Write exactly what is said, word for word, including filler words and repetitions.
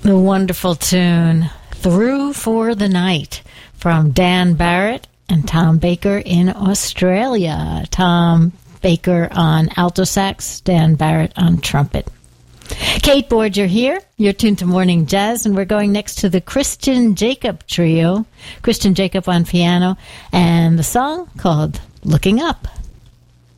The wonderful tune, Through for the Night, from Dan Barrett and Tom Baker in Australia. Tom Baker on alto sax, Dan Barrett on trumpet. Kate Borger here. You're tuned to Morning Jazz, and we're going next to the Christian Jacob Trio. Christian Jacob on piano, and the song called Looking Up.